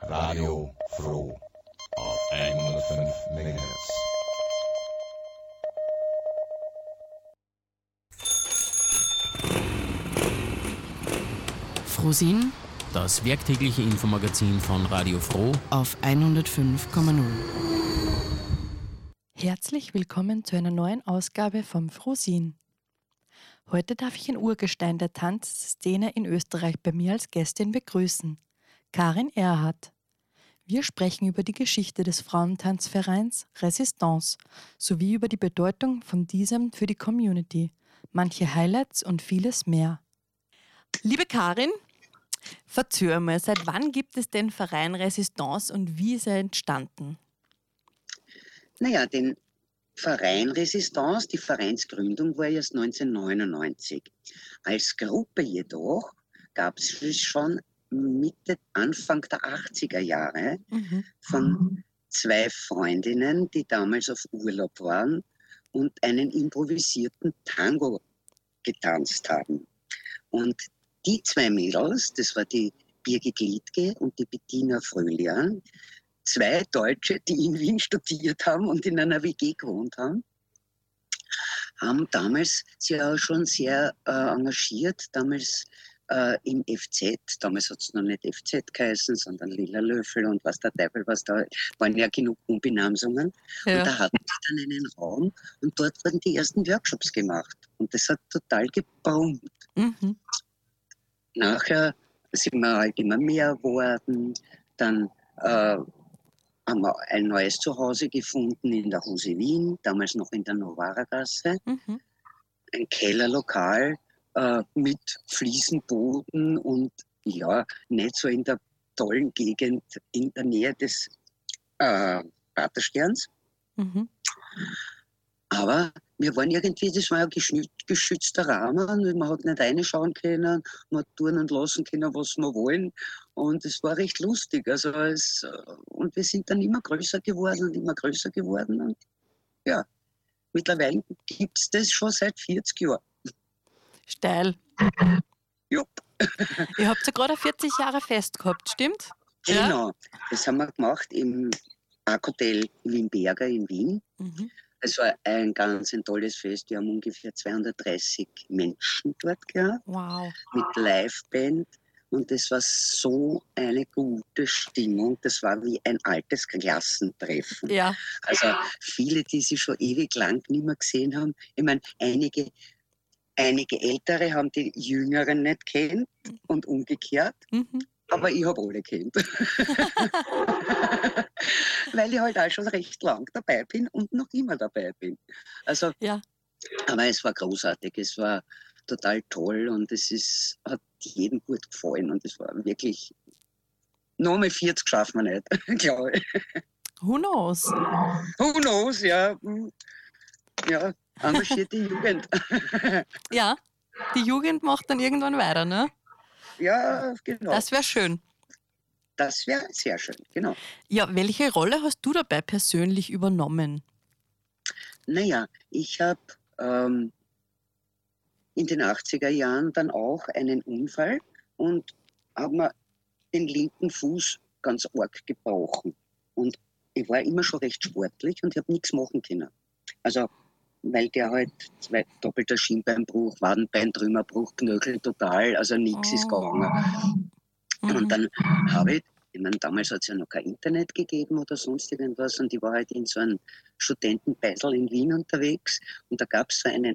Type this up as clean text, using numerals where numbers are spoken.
Radio Froh auf 105 MHz. Frohsinn, das werktägliche Infomagazin von Radio Froh auf 105,0. Herzlich willkommen zu einer neuen Ausgabe vom Frohsinn. Heute darf ich ein Urgestein der Tanzszene in Österreich bei mir als Gästin begrüßen, Karin Erhardt. Wir sprechen über die Geschichte des Frauentanzvereins Resistance sowie über die Bedeutung von diesem für die Community, manche Highlights und vieles mehr. Liebe Karin, verzöger mal, seit wann gibt es den Verein Resistance und wie ist er entstanden? Naja, den Verein Resistance, die Vereinsgründung war erst 1999. Als Gruppe jedoch gab es schon Anfang der 80er Jahre von zwei Freundinnen, die damals auf Urlaub waren und einen improvisierten Tango getanzt haben. Und die zwei Mädels, das war die Birgit Liedtke und die Bettina Fröhlian, zwei Deutsche, die in Wien studiert haben und in einer WG gewohnt haben, haben damals sich auch schon sehr engagiert, damals im FZ, damals hat es noch nicht FZ geheißen, sondern Lila Löffel und was der Teufel, was da waren ja genug Umbenamsungen. Ja. Und da hatten sie dann einen Raum und dort wurden die ersten Workshops gemacht. Und das hat total gebrummt. Nachher sind wir halt immer mehr geworden, dann haben wir ein neues Zuhause gefunden in der Hose Wien, damals noch in der Novara-Gasse. Ein Kellerlokal mit Fliesenboden und ja, nicht so in der tollen Gegend in der Nähe des Pratersterns. Aber wir waren irgendwie, das war ein geschützter Rahmen, man hat nicht reinschauen können, man hat tun und lassen können, was wir wollen. Und es war recht lustig. Und wir sind dann immer größer geworden und immer größer geworden. Und ja, mittlerweile gibt es das schon seit 40 Jahren. Steil. Jupp. Ihr habt ja gerade 40 Jahre fest gehabt, stimmt? Genau. Ja? Das haben wir gemacht im Parkhotel Wien-Berger in Wien. Es war ein ganz tolles Fest. Wir haben ungefähr 230 Menschen dort gehabt. Wow. Mit Liveband. Und das war so eine gute Stimmung. Das war wie ein altes Klassentreffen. Ja. Also viele, die sie schon ewig lang nicht mehr gesehen haben. Ich meine, einige Ältere haben die Jüngeren nicht kennt und umgekehrt. Aber ich habe alle kennt. Weil ich halt auch schon recht lang dabei bin und noch immer dabei bin. Also, ja. Aber es war großartig, es war total toll und hat jedem gut gefallen und es war wirklich, noch mal 40 schaffen wir nicht, glaube ich. Who knows? Who knows, ja. Ja, engagierte Jugend. Ja, die Jugend macht dann irgendwann weiter, ne? Ja, genau. Das wäre schön. Das wäre sehr schön, genau. Ja, welche Rolle hast du dabei persönlich übernommen? Naja, ich habe in den 80er Jahren dann auch einen Unfall und habe mir den linken Fuß ganz arg gebrochen. Und ich war immer schon recht sportlich und ich habe nichts machen können. Also, weil der halt doppelter Schienbeinbruch, Wadenbeintrümmerbruch, Knöchel total, also nichts ist gegangen. Und dann habe ich meine, damals hat es ja noch kein Internet gegeben oder sonst irgendwas und ich war halt in so einem Studentenbeisel in Wien unterwegs und da gab es so einen